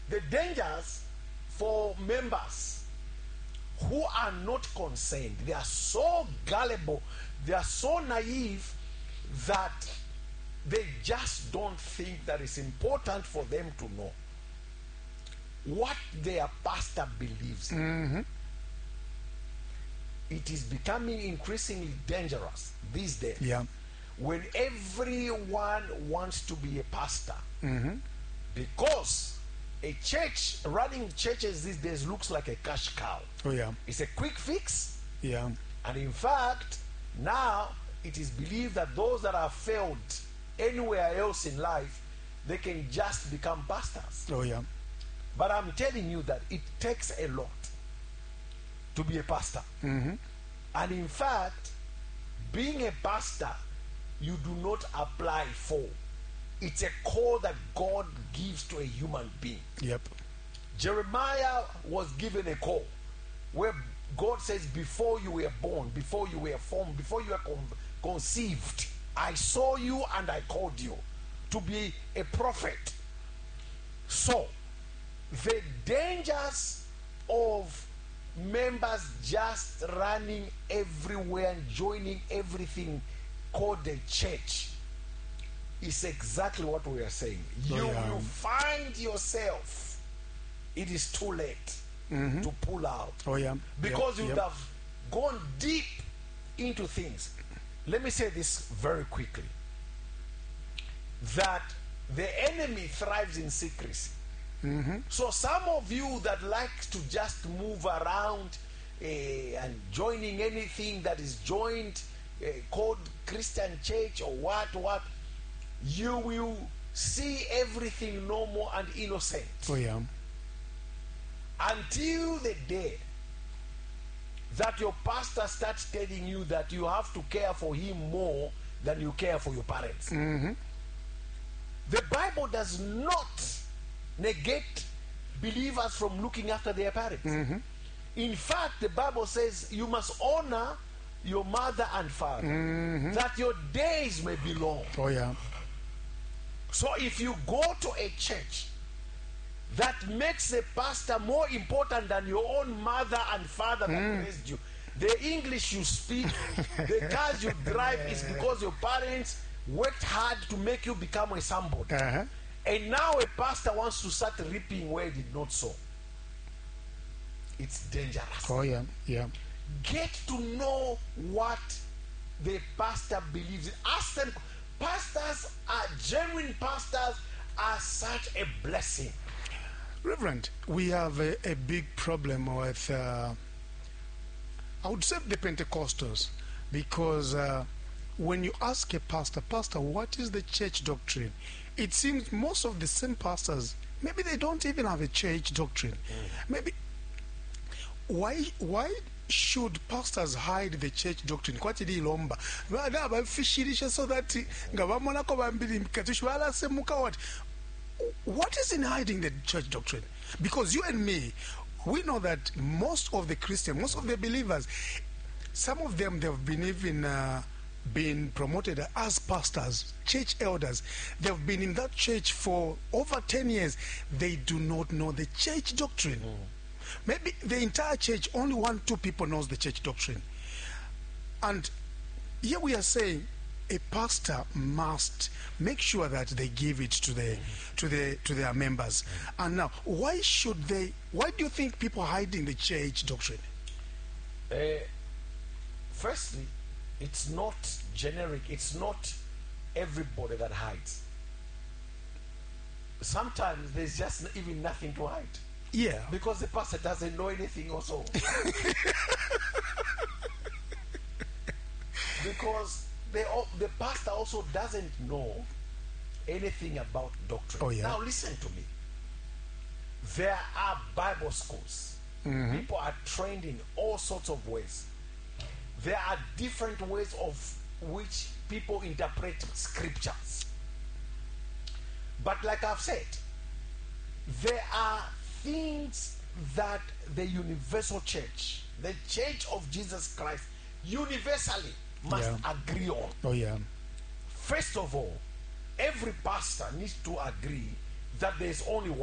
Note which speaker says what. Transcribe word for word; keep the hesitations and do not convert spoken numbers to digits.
Speaker 1: the dangers for members who are not concerned. They are so gullible, they are so naive that they just don't think that it's important for them to know what their pastor believes in.
Speaker 2: Mm-hmm.
Speaker 1: It is becoming increasingly dangerous these days.
Speaker 2: Yeah.
Speaker 1: When everyone wants to be a pastor,
Speaker 2: Mm-hmm.
Speaker 1: because a church, running churches these days looks like a cash cow.
Speaker 2: Oh yeah.
Speaker 1: It's a quick fix,
Speaker 2: Yeah.
Speaker 1: and in fact, now it is believed that those that have failed anywhere else in life, they can just become pastors.
Speaker 2: Oh yeah.
Speaker 1: But I'm telling you that it takes a lot to be a pastor.
Speaker 2: Mm-hmm.
Speaker 1: And in fact, being a pastor, you do not apply for. It's a call that God gives to a human being.
Speaker 2: Yep.
Speaker 1: Jeremiah was given a call where God says, before you were born, before you were formed, before you were con- conceived, I saw you and I called you to be a prophet. So, the dangers of members just running everywhere and joining everything called the church is exactly what we are saying.
Speaker 2: Oh,
Speaker 1: You
Speaker 2: yeah.
Speaker 1: will find yourself, it is too late
Speaker 2: Mm-hmm.
Speaker 1: to pull out,
Speaker 2: Oh yeah.
Speaker 1: because
Speaker 2: Yep,
Speaker 1: you would
Speaker 2: yep.
Speaker 1: have gone deep into things. Let me say this very quickly, that the enemy thrives in secrecy.
Speaker 2: Mm-hmm.
Speaker 1: So some of you that like to just move around uh, and joining anything that is joined, uh, called Christian church or what, what, you will see everything normal and innocent
Speaker 2: Oh yeah.
Speaker 1: until the day that your pastor starts telling you that you have to care for him more than you care for your parents.
Speaker 2: Mm-hmm.
Speaker 1: The Bible does not negate believers from looking after their parents.
Speaker 2: Mm-hmm.
Speaker 1: In fact, the Bible says you must honor your mother and father,
Speaker 2: Mm-hmm.
Speaker 1: that your days may be long.
Speaker 2: Oh yeah.
Speaker 1: So if you go to a church that makes the pastor more important than your own mother and father that raised you, the English you speak, the cars you drive is because your parents worked hard to make you become a somebody.
Speaker 2: Uh-huh.
Speaker 1: And now a pastor wants to start reaping where he did not sow. It's dangerous.
Speaker 2: Oh yeah. Yeah.
Speaker 1: Get to know what the pastor believes in. Ask them. Pastors are genuine pastors are such a blessing.
Speaker 2: Reverend, we have a, a big problem with, uh, I would say, the Pentecostals, because uh, when you ask a pastor, Pastor, what is the church doctrine? It seems most of the same pastors, maybe they don't even have a church doctrine. Mm. Maybe, why, why should pastors hide the church doctrine? Kwatiri lomba bana abafishirisha so that ngabamonako bambiri mkatushwala semuka what what is in hiding the church doctrine? Because you and me, we know that most of the Christians, most of the believers, some of them, they've been even uh, been promoted as pastors, church elders. They've been in that church for over ten years. They do not know the church doctrine. Mm. Maybe the entire church, only one, two people knows the church doctrine. And here we are saying a pastor must make sure that they give it to the to the to their members. And now, why should they? Why do you think people are hiding the church doctrine?
Speaker 1: Uh, firstly, it's not generic. It's not everybody that hides. Sometimes there's just even nothing to hide.
Speaker 2: Yeah.
Speaker 1: Because the pastor doesn't know anything also. Because the, the pastor also doesn't know anything about doctrine.
Speaker 2: Oh, yeah.
Speaker 1: Now listen to me. There are Bible schools.
Speaker 2: Mm-hmm.
Speaker 1: People are trained in all sorts of ways. There are different ways of which people interpret scriptures. But like I've said, there are things that the universal church, the church of Jesus Christ, universally must
Speaker 2: Yeah.
Speaker 1: agree on.
Speaker 2: Oh yeah.
Speaker 1: First of all, every pastor needs to agree that there is only one